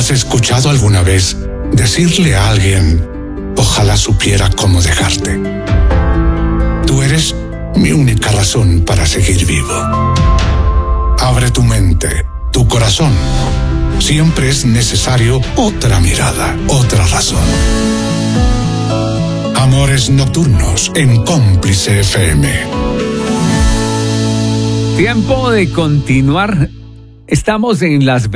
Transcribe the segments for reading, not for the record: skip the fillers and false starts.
¿Has escuchado alguna vez decirle a alguien, ojalá supiera cómo dejarte? Tú eres mi única razón para seguir vivo. Abre tu mente, tu corazón. Siempre es necesario otra mirada, otra razón. Amores Nocturnos en Cómplice FM. Tiempo de continuar. Estamos en las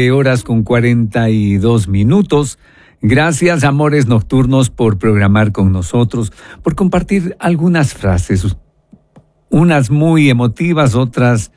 20:42. Gracias, Amores Nocturnos, por programar con nosotros, por compartir algunas frases, unas muy emotivas, otras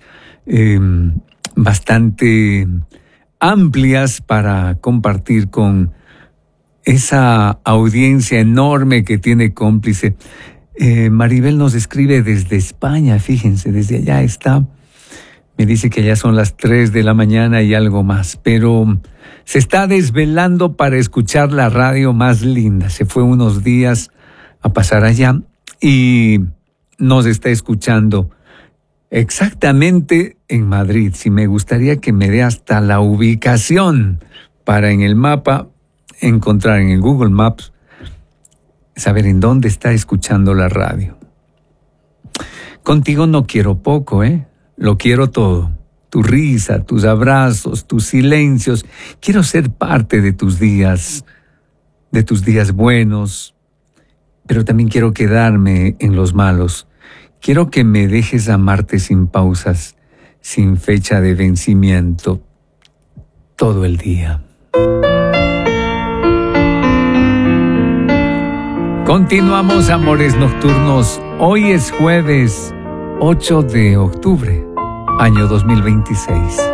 bastante amplias para compartir con esa audiencia enorme que tiene Cómplice. Maribel nos escribe desde España, fíjense, desde allá está. Me dice que ya son las 3 de la mañana y algo más, pero se está desvelando para escuchar la radio más linda. Se fue unos días a pasar allá y nos está escuchando exactamente en Madrid. Si me gustaría que me dé hasta la ubicación para en el mapa encontrar en el Google Maps, saber en dónde está escuchando la radio. Contigo no quiero poco, lo quiero todo. Tu risa, tus abrazos, tus silencios. Quiero ser parte de tus días buenos, pero también quiero quedarme en los malos. Quiero que me dejes amarte sin pausas, sin fecha de vencimiento, todo el día. Continuamos, Amores Nocturnos. Hoy es jueves 8 de octubre, año 2026.